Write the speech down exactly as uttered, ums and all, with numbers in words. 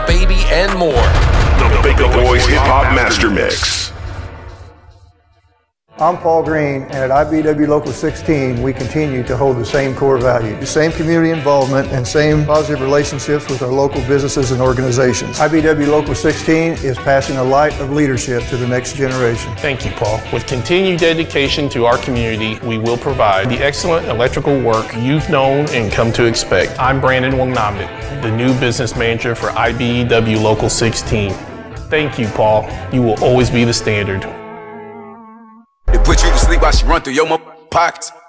Baby, and more. The Baker Boys Hip Hop Master Mix. I'm Paul Green, and at I B W Local sixteen, we continue to hold the same core values, the same community involvement, and same positive relationships with our local businesses and organizations. I B W Local sixteen is passing a light of leadership to the next generation. Thank you, Paul. With continued dedication to our community, we will provide the excellent electrical work you've known and come to expect. I'm Brandon Wangnamit, the new business manager for I B W Local sixteen. Thank you, Paul. You will always be the standard. Put you to sleep while she run through your pockets.